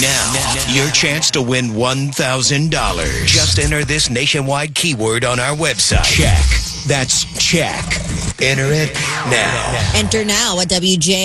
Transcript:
Now, your chance to win $1,000. Just enter this nationwide keyword on our website. Check. That's check. Enter it now. Enter now at WJ.